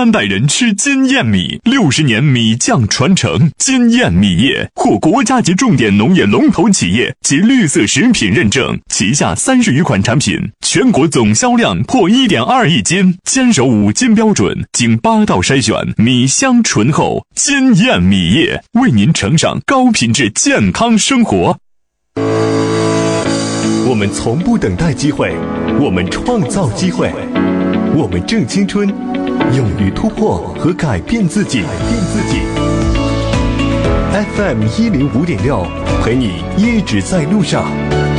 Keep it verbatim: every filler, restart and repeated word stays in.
三代人吃金燕米，六十年米酱传承。金燕米业获国家级重点农业龙头企业及绿色食品认证，旗下三十余款产品，全国总销量破 一点二亿斤，坚守五金标准，经八道筛选，米香醇厚。金燕米业为您呈上高品质健康生活。 我们从不等待机会，我们创造机会，我们正青春，勇于突破和改变自己。改变自己。F M 一零五点六，陪你一直在路上。